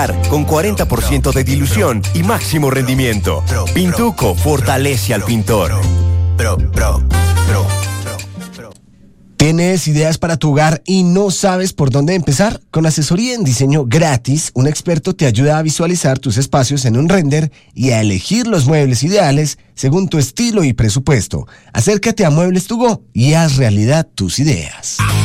con 40% de dilución y máximo rendimiento. Pintuco fortalece al pintor. ¿Tienes ideas para tu hogar y no sabes por dónde empezar? Con asesoría en diseño gratis, un experto te ayuda a visualizar tus espacios en un render y a elegir los muebles ideales según tu estilo y presupuesto. Acércate a Muebles To Go y haz realidad tus ideas.